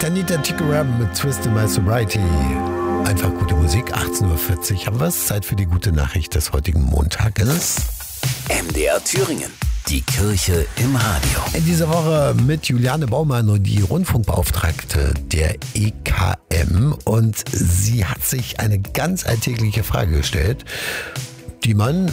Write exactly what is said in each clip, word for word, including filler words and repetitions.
Tanita Tikaram mit Twist in My Sobriety. Einfach gute Musik, achtzehn Uhr vierzig haben wir es. Zeit für die gute Nachricht des heutigen Montages. M D R Thüringen, die Kirche im Radio. In dieser Woche mit Juliane Baumann und die Rundfunkbeauftragte der E K M. Und sie hat sich eine ganz alltägliche Frage gestellt, die man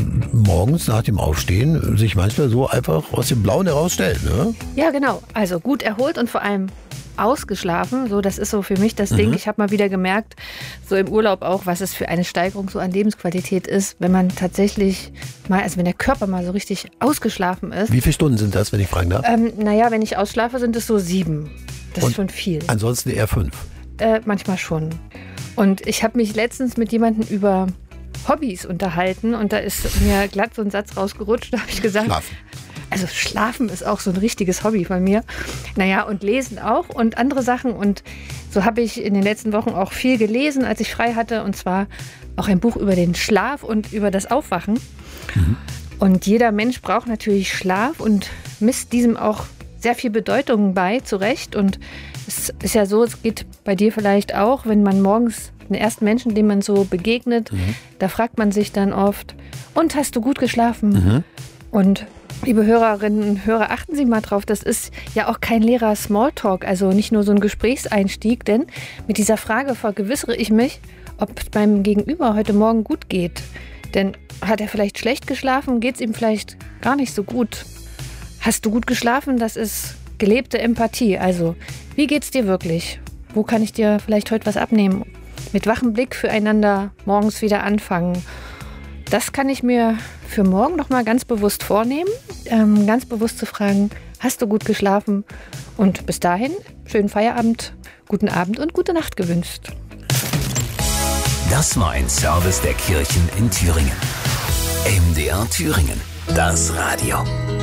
morgens nach dem Aufstehen sich manchmal so einfach aus dem Blauen herausstellt. Ne? Ja, genau. Also gut erholt und vor allem ausgeschlafen. So, das ist so für mich das Mhm. Ding. Ich habe mal wieder gemerkt, so im Urlaub auch, was es für eine Steigerung so an Lebensqualität ist, wenn man tatsächlich mal, also wenn der Körper mal so richtig ausgeschlafen ist. Wie viele Stunden sind das, wenn ich fragen darf? Ähm, naja, wenn ich ausschlafe, sind es so sieben. Das Und ist schon viel. Ansonsten eher fünf. Äh, manchmal schon. Und ich habe mich letztens mit jemandem über Hobbys unterhalten und da ist mir glatt so ein Satz rausgerutscht. Da habe ich gesagt, Schlafen. also Schlafen ist auch so ein richtiges Hobby von mir. Naja, und Lesen auch und andere Sachen. Und so habe ich in den letzten Wochen auch viel gelesen, als ich frei hatte. Und zwar auch ein Buch über den Schlaf und über das Aufwachen. Mhm. Und jeder Mensch braucht natürlich Schlaf und misst diesem auch sehr viel Bedeutung bei, zu Recht. Und es ist ja so, es geht bei dir vielleicht auch, wenn man morgens den ersten Menschen, dem man so begegnet, Mhm. da fragt man sich dann oft, und hast du gut geschlafen? Mhm. Und liebe Hörerinnen und Hörer, achten Sie mal drauf, das ist ja auch kein leerer Smalltalk, also nicht nur so ein Gesprächseinstieg, denn mit dieser Frage vergewissere ich mich, ob es meinem Gegenüber heute Morgen gut geht. Denn hat er vielleicht schlecht geschlafen, geht es ihm vielleicht gar nicht so gut. Hast du gut geschlafen? Das ist gelebte Empathie. Also, wie geht's dir wirklich? Wo kann ich dir vielleicht heute was abnehmen? Mit wachem Blick füreinander morgens wieder anfangen. Das kann ich mir für morgen noch mal ganz bewusst vornehmen, ähm, ganz bewusst zu fragen, hast du gut geschlafen? Und bis dahin, schönen Feierabend, guten Abend und gute Nacht gewünscht. Das war ein Service der Kirchen in Thüringen. M D R Thüringen, das Radio.